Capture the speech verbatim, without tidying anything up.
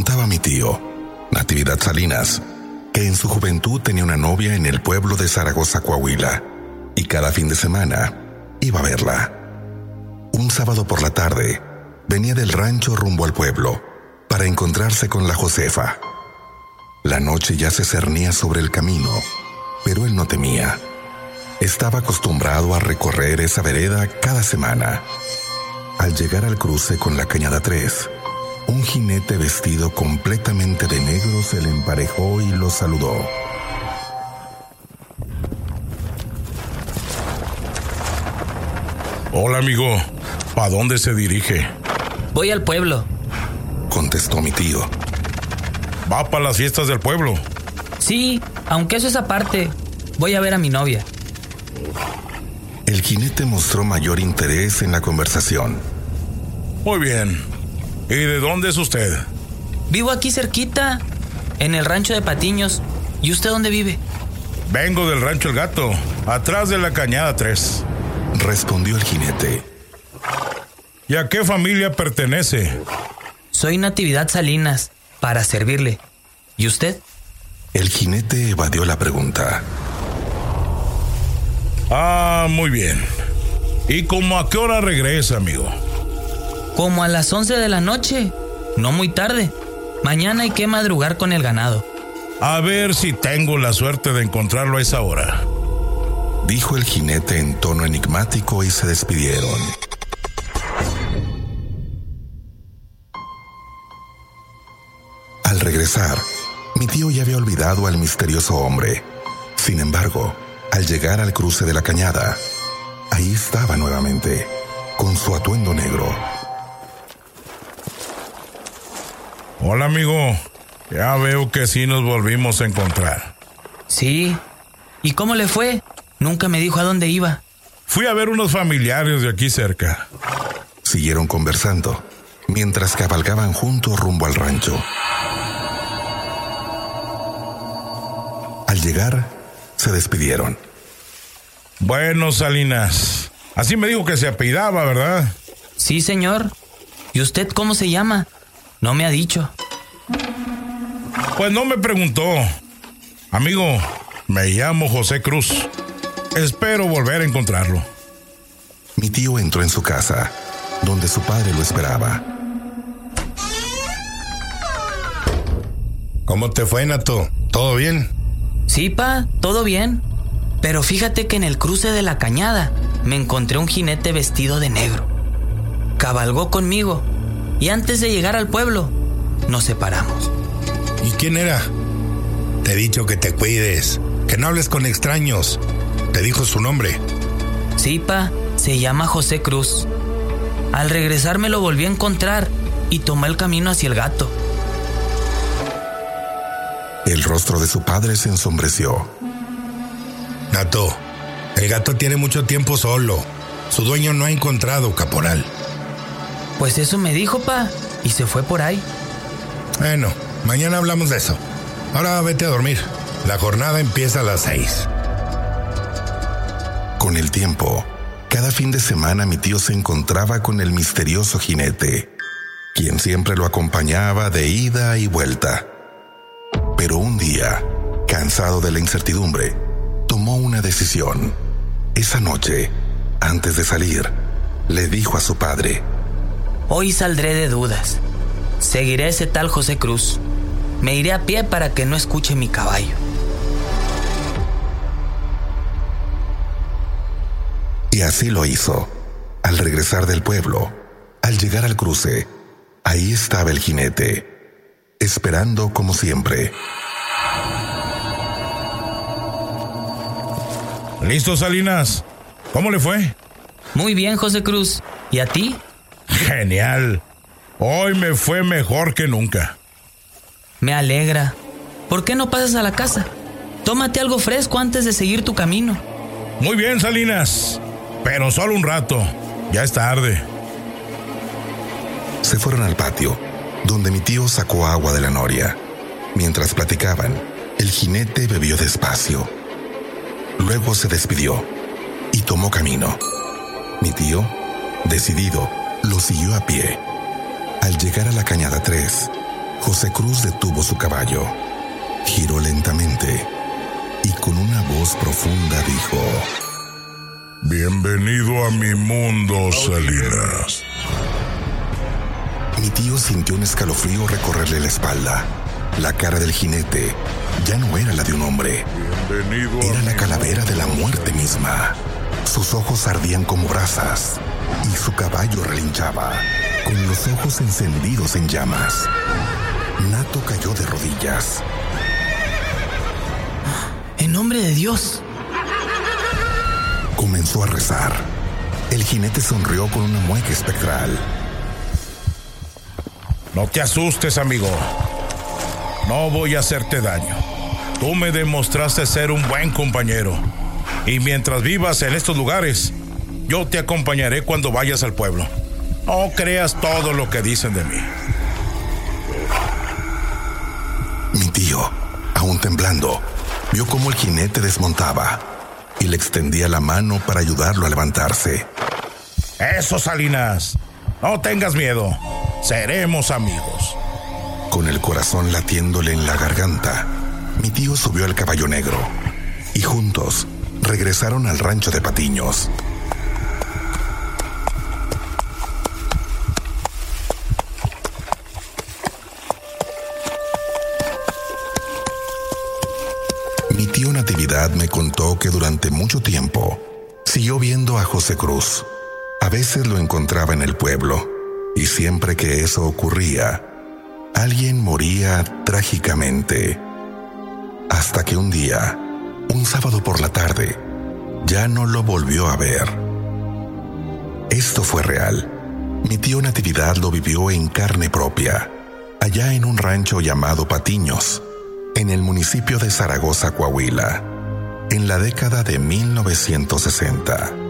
contaba mi tío, Natividad Salinas, que en su juventud tenía una novia en el pueblo de Zaragoza, Coahuila, y cada fin de semana iba a verla. Un sábado por la tarde, venía del rancho rumbo al pueblo para encontrarse con la Josefa. La noche ya se cernía sobre el camino, pero él no temía. Estaba acostumbrado a recorrer esa vereda cada semana. Al llegar al cruce con la Cañada tres, un jinete vestido completamente de negro se le emparejó y lo saludó. Hola, amigo. ¿Para dónde se dirige? Voy al pueblo, contestó mi tío. ¿Va para las fiestas del pueblo? Sí, aunque eso es aparte. Voy a ver a mi novia. El jinete mostró mayor interés en la conversación. Muy bien. ¿Y de dónde es usted? Vivo aquí cerquita, en el rancho de Patiños. ¿Y usted dónde vive? Vengo del rancho El Gato, atrás de la Cañada tres. Respondió el jinete. ¿Y a qué familia pertenece? Soy Natividad Salinas, para servirle. ¿Y usted? El jinete evadió la pregunta. Ah, muy bien. ¿Y cómo a qué hora regresa, amigo? Como a las once de la noche. No muy tarde. Mañana hay que madrugar con el ganado. A ver si tengo la suerte de encontrarlo a esa hora, dijo el jinete en tono enigmático y se despidieron. Al regresar, mi tío ya había olvidado al misterioso hombre. Sin embargo, al llegar al cruce de la cañada, ahí estaba nuevamente, con su atuendo negro. Hola, amigo. Ya veo que sí nos volvimos a encontrar. Sí. ¿Y cómo le fue? Nunca me dijo a dónde iba. Fui a ver unos familiares de aquí cerca. Siguieron conversando, mientras cabalgaban juntos rumbo al rancho. Al llegar, se despidieron. Bueno, Salinas, así me dijo que se apellidaba, ¿verdad? Sí, señor. ¿Y usted cómo se llama? No me ha dicho. Pues no me preguntó. Amigo, me llamo José Cruz. Espero volver a encontrarlo. Mi tío entró en su casa, donde su padre lo esperaba. ¿Cómo te fue, Nato? ¿Todo bien? Sí, pa, todo bien. Pero fíjate que en el cruce de la cañada me encontré un jinete vestido de negro. Cabalgó conmigo y antes de llegar al pueblo nos separamos. ¿Y quién era? Te he dicho que te cuides, que no hables con extraños. ¿Te dijo su nombre? Sí, pa, se llama José Cruz. Al regresar me lo volví a encontrar y tomé el camino hacia el Gato. El rostro de su padre se ensombreció. Nato, el Gato tiene mucho tiempo solo. Su dueño no ha encontrado, caporal. Pues eso me dijo, pa, y se fue por ahí. Bueno, mañana hablamos de eso. Ahora vete a dormir. La jornada empieza a las seis. Con el tiempo, cada fin de semana mi tío se encontraba con el misterioso jinete, quien siempre lo acompañaba de ida y vuelta. Pero un día, cansado de la incertidumbre, tomó una decisión. Esa noche, antes de salir, le dijo a su padre: Hoy saldré de dudas. Seguiré ese tal José Cruz. Me iré a pie para que no escuche mi caballo. Y así lo hizo. Al regresar del pueblo, al llegar al cruce, ahí estaba el jinete, esperando como siempre. ¿Listo, Salinas? ¿Cómo le fue? Muy bien, José Cruz. ¿Y a ti? Genial. Hoy me fue mejor que nunca. Me alegra. ¿Por qué no pasas a la casa? Tómate algo fresco antes de seguir tu camino. Muy bien, Salinas. Pero solo un rato. Ya es tarde. Se fueron al patio, donde mi tío sacó agua de la noria. Mientras platicaban, el jinete bebió despacio. Luego se despidió y tomó camino. Mi tío, decidido, lo siguió a pie. Al llegar a la Cañada tres, José Cruz detuvo su caballo, giró lentamente y con una voz profunda dijo: Bienvenido a mi mundo, Salinas. Mi tío sintió un escalofrío recorrerle la espalda. La cara del jinete ya no era la de un hombre. Bienvenido Era la calavera de la muerte misma. Sus ojos ardían como brasas y su caballo relinchaba, con los ojos encendidos en llamas. Nato cayó de rodillas. En nombre de Dios. Comenzó a rezar. El jinete sonrió con una mueca espectral. No te asustes, amigo. No voy a hacerte daño. Tú me demostraste ser un buen compañero. Y mientras vivas en estos lugares, yo te acompañaré cuando vayas al pueblo. No creas todo lo que dicen de mí. Mi tío, aún temblando, vio cómo el jinete desmontaba y le extendía la mano para ayudarlo a levantarse. Eso, Salinas. No tengas miedo. Seremos amigos. Con el corazón latiéndole en la garganta, mi tío subió al caballo negro y juntos regresaron al rancho de Patiños. Mi tío Natividad me contó que durante mucho tiempo siguió viendo a José Cruz. A veces lo encontraba en el pueblo y siempre que eso ocurría, alguien moría trágicamente. Hasta que un día, un sábado por la tarde, ya no lo volvió a ver. Esto fue real. Mi tío Natividad lo vivió en carne propia, allá en un rancho llamado Patiños, en el municipio de Zaragoza, Coahuila, en la década de mil novecientos sesenta.